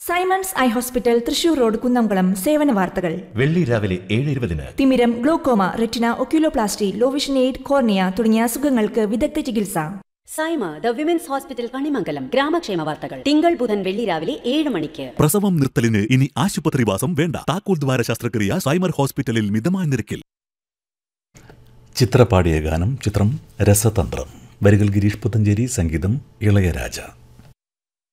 Symons eye hospital Thrissur road Kunnamkulam സേവന വാർത്തകൾ. വെള്ളി രാവിലെ 7:20. തിമിരം, glaucoma, retina, oculoplasty, low vision aid, cornea തുടങ്ങിയ അസുഖങ്ങൾക്ക് വിദഗ്ധ ചികിത്സ. Saima the women's hospital Kanimangalam. ഗ്രാമക്ഷേമ വാർത്തകൾ തിങ്കൾ ബുധൻ വെള്ളി രാവിലെ 7 മണിക്ക്. പ്രസവം നിർത്തലിന് ഇനി ആശുപത്രിവാസം വേണ്ട. താക്കോൽ ദ്വാര ശസ്ത്രക്രിയ സൈമർ ഹോസ്പിറ്റലിൽ മിതമായ നിരക്കിൽ. ചിത്രപാടിയ ഗാനം ചിത്രം രസതന്ത്രം. വരികൾ ഗിരീഷ് പുത്തഞ്ചേരി, സംഗീതം ഇളയരാജ.